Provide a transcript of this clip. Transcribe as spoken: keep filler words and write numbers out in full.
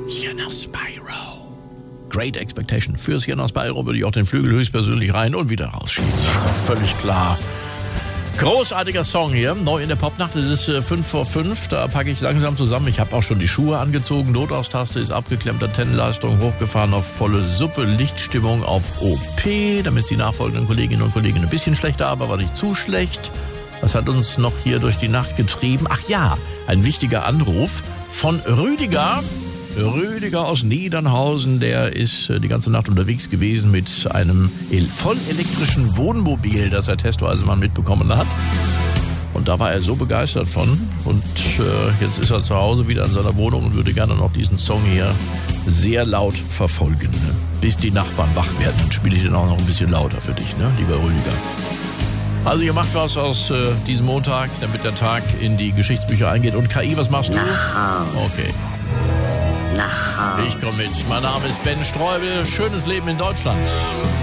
Sienna Spyro. Great Expectation. Für Sienna Spyro würde ich auch den Flügel höchstpersönlich rein und wieder rausschießen. Das ist auch völlig klar. Großartiger Song hier, neu in der Popnacht. Es ist äh, fünf vor fünf, da packe ich langsam zusammen. Ich habe auch schon die Schuhe angezogen, Notaustaste ist abgeklemmt, Antennenleistung hochgefahren auf volle Suppe, Lichtstimmung auf O P, damit es die nachfolgenden Kolleginnen und Kollegen ein bisschen schlechter, aber nicht zu schlecht. Was hat uns noch hier durch die Nacht getrieben? Ach ja, ein wichtiger Anruf von Rüdiger. Rüdiger aus Niedernhausen, der ist die ganze Nacht unterwegs gewesen mit einem vollelektrischen Wohnmobil, das er testweise mal mitbekommen hat. Und da war er so begeistert von. Und äh, jetzt ist er zu Hause wieder in seiner Wohnung und würde gerne noch diesen Song hier sehr laut verfolgen. Bis die Nachbarn wach werden. Dann spiele ich den auch noch ein bisschen lauter für dich, ne, lieber Rüdiger. Also ihr macht was aus äh, diesem Montag, damit der Tag in die Geschichtsbücher eingeht. Und K I, was machst du? Okay. Ich komme mit. Mein Name ist Ben Streubel. Schönes Leben in Deutschland.